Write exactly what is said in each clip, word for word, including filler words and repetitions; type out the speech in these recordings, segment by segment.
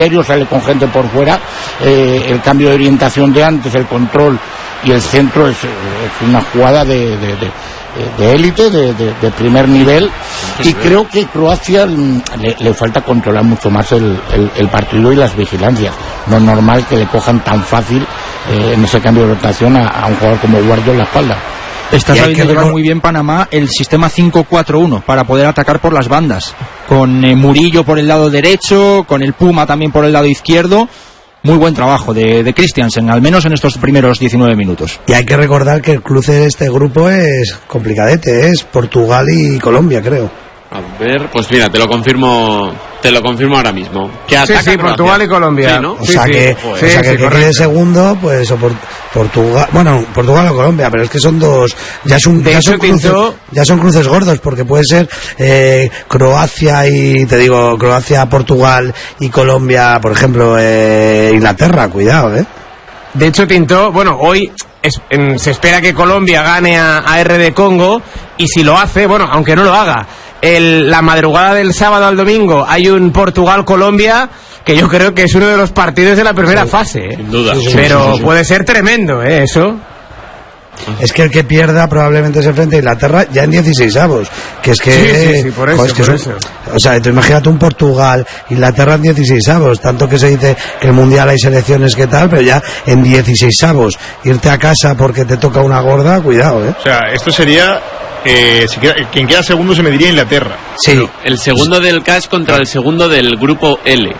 sale con gente por fuera, eh, el cambio de orientación de antes, el control y el centro es, es una jugada de de, de, de élite, de, de, de primer nivel, y creo que Croacia le, le falta controlar mucho más el, el, el partido y las vigilancias. No es normal que le cojan tan fácil eh, en ese cambio de rotación a, a un jugador como Guardio en la espalda. Está sabiendo llevar muy bien Panamá el sistema cinco cuatro uno para poder atacar por las bandas, con eh, Murillo por el lado derecho, con el Puma también por el lado izquierdo. Muy buen trabajo de, de Christiansen, al menos en estos primeros diecinueve minutos. Y hay que recordar que el cruce de este grupo es complicadete, es Portugal y Colombia, creo. A ver, pues mira, te lo confirmo, te lo confirmo ahora mismo. Que sí, sí, Portugal y Colombia. Sí, ¿no? O sí, sea sí, que, sí, o sea sí, que, que quede segundo, pues o por, Portugal, bueno, Portugal o Colombia, pero es que son dos, ya son, ya son, cruces, Tinto, ya son cruces gordos, porque puede ser eh, Croacia y, te digo, Croacia, Portugal y Colombia, por ejemplo, eh, Inglaterra, cuidado, eh. De hecho, Tinto, bueno, hoy es, en, se espera que Colombia gane a, a R D Congo, y si lo hace, bueno, aunque no lo haga, el, la madrugada del sábado al domingo hay un Portugal-Colombia que yo creo que es uno de los partidos de la primera sí, fase, ¿eh? Sin duda. Sí, sí, pero sí, sí, sí. Puede ser tremendo, ¿eh? Eso. Es que el que pierda probablemente se enfrente a Inglaterra ya en dieciseisavos, que es que, sí, sí, sí, por eso, joder, es que por es un, eso. O sea, tú imagínate un Portugal, Inglaterra en dieciseisavos, tanto que se dice que el mundial hay selecciones que tal, pero ya en dieciseisavos irte a casa porque te toca una gorda, cuidado, eh. O sea, esto sería eh, si queda, quien queda segundo se mediría Inglaterra. Sí. No, el segundo del K es contra el segundo del grupo L.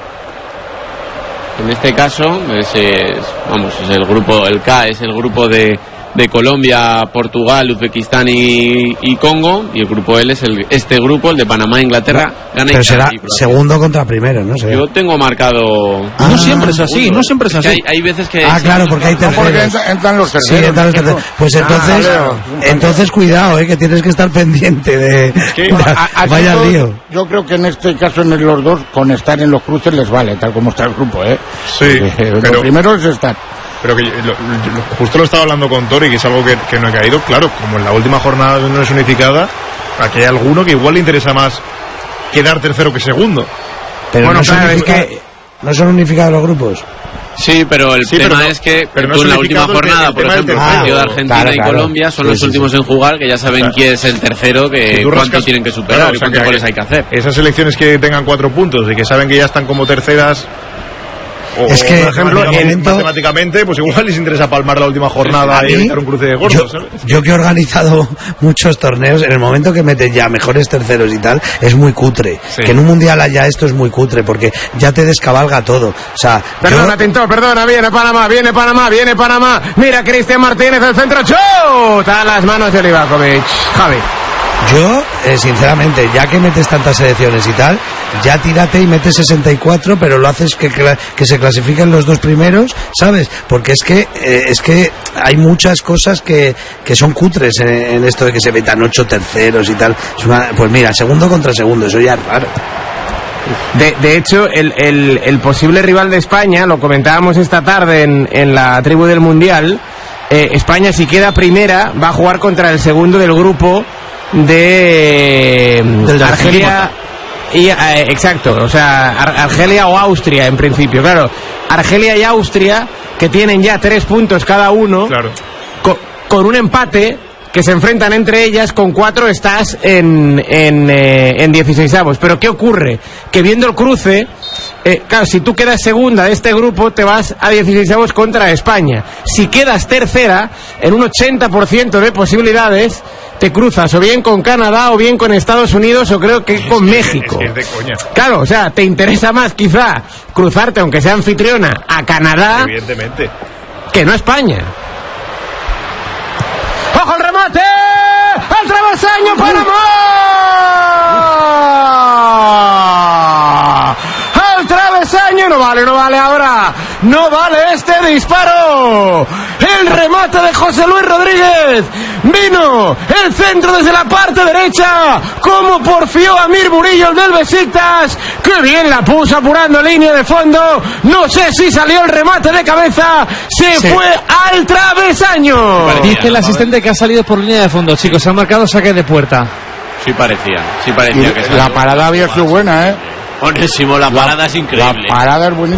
En este caso, es, es, vamos, es el grupo, el K es el grupo de, de Colombia, Portugal, Uzbekistán y, y Congo, y el grupo L es el, este grupo, el de Panamá, Inglaterra, no, gana pero y será y segundo contra primero, ¿no? Será. Yo tengo marcado... Ah, no siempre es así, segundo. no siempre es así. Es hay, hay veces que... Ah, claro, porque hay terceros. Porque entran, entran los terceros. Sí, entran los terceros. Pues entonces, ah, entonces cuidado, eh, que tienes que estar pendiente de... ¿Qué? de A, a vaya todos, lío. Yo creo que en este caso, en los dos, con estar en los cruces les vale, tal como está el grupo, ¿eh? Sí, eh, pero... Lo primero es estar... Pero que lo, lo, justo lo estaba hablando con Tori, que es algo que, que no he caído. Claro, como en la última jornada no es unificada, aquí hay alguno que igual le interesa más quedar tercero que segundo. Pero bueno, no, claro, son es que... ¿no son unificados los grupos? Sí, pero el sí, tema pero no, es que pero no tú en la unificado última jornada, el por tema ejemplo, el del partido de tercero. Argentina Claro, y claro. Colombia son Sí, los sí, últimos sí. en jugar, que ya saben O sea, quién es el tercero, que si tú cuánto rascas- tienen que superar, claro, y o sea, cuántos que goles hay que hacer. Esas selecciones que tengan cuatro puntos y que saben que ya están como terceras, o, Es que, por ejemplo, en en, matemáticamente, pues igual les interesa palmar la última jornada A y mí, evitar un cruce de gordos, yo, ¿sabes? yo que he organizado muchos torneos, en el momento que meten ya mejores terceros y tal, es muy cutre. Sí. Que en un mundial haya esto es muy cutre, porque ya te descabalga todo. O sea, Perdona, yo- Tinto, perdona, viene Panamá, viene Panamá, viene Panamá. Mira, Cristian Martínez, el centro, chuta a las manos de Livakovic. Javi. Yo, eh, sinceramente, ya que metes tantas selecciones y tal, ya tírate y metes sesenta y cuatro, pero lo haces que, cla- que se clasifiquen los dos primeros, ¿sabes? Porque es que eh, es que hay muchas cosas que, que son cutres en, en esto de que se metan ocho terceros y tal. Es una- pues mira, segundo contra segundo, eso ya es raro. De, de hecho, el, el, el posible rival de España, lo comentábamos esta tarde en, en la tribu del Mundial, eh, España, si queda primera, va a jugar contra el segundo del grupo de Del Argelia y eh, exacto, o sea, Ar- Argelia o Austria en principio, claro, Argelia y Austria que tienen ya tres puntos cada uno, Claro. co- con un empate que se enfrentan entre ellas, con cuatro estás en en, eh, en dieciseisavos. Pero ¿qué ocurre? Que viendo el cruce, eh, claro, si tú quedas segunda de este grupo, te vas a dieciseisavos contra España. Si quedas tercera, en un ochenta por ciento de posibilidades, te cruzas o bien con Canadá, o bien con Estados Unidos, o creo que con México. Es que es de coña. Claro, o sea, te interesa más quizá cruzarte, aunque sea anfitriona, a Canadá, Evidentemente. que no a España. ¡Ojo el remate! ¡Al travesaño Panamá! ¡Al travesaño! No vale, no vale ahora. No vale este disparo. El remate de José Luis Rodríguez. Vino el centro desde la parte derecha. Como porfió Amir Murillo, el del Besiktas. ¡Qué bien la puso apurando línea de fondo! No sé si salió el remate de cabeza. Se Sí. fue al travesaño. Dice el asistente que ha salido por línea de fondo, chicos, se ha marcado saque de puerta. Sí parecía, sí parecía Y que la salió. parada había sido buena, ¿eh? Buenísimo, la parada es increíble. La parada es buenísima.